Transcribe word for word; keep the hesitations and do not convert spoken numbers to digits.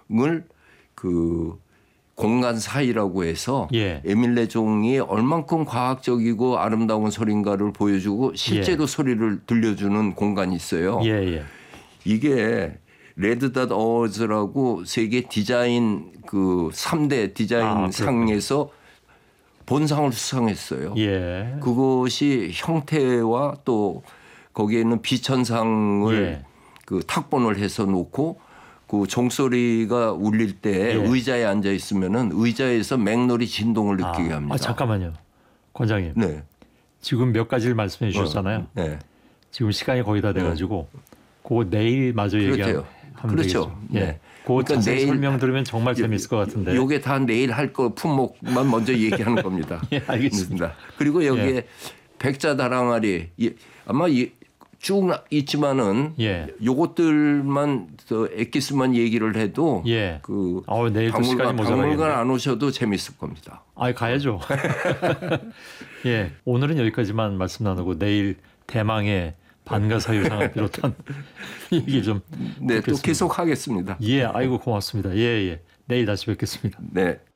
그 공간 사이라고 해서 예. 에밀레 종이 얼만큼 과학적이고 아름다운 소리인가를 보여주고 실제로 예. 소리를 들려주는 공간이 있어요. 예, 예. 이게 레드닷 어워즈라고 세계 디자인 그 삼 대 디자인 아, 상에서 본상을 수상했어요. 예. 그것이 형태와 또 거기에 있는 비천상을 예. 그 탁본을 해서 놓고 그 종소리가 울릴 때 예. 의자에 앉아 있으면은 의자에서 맥놀이 진동을 느끼게 아, 합니다. 아, 잠깐만요. 권장님. 네. 지금 몇 가지를 말씀해 주셨잖아요. 어, 네. 지금 시간이 거의 다 돼가지고 그거 내일 마저 얘기하면 그렇죠. 되겠죠. 예. 네. 그 그러니까 자세히 내일 설명 들으면 정말 재밌을 것 같은데. 이게 다 내일 할 거 품목만 먼저 얘기하는 겁니다. 예, 알겠습니다. 그리고 여기에 예. 백자다랑아리 아마 쭉 있지만은 예. 요것들만 더 엑기스만 얘기를 해도 예. 그 어, 내일 또 시간이 박물관, 박물관 모자라겠네요. 안 오셔도 재밌을 겁니다. 아, 가야죠. 예, 오늘은 여기까지만 말씀 나누고 내일 대망의 반가사유상을 비롯한 얘기 좀 네, 듣겠습니다. 또 계속 하겠습니다. 예, 아이고 고맙습니다. 예, 예. 내일 다시 뵙겠습니다. 네.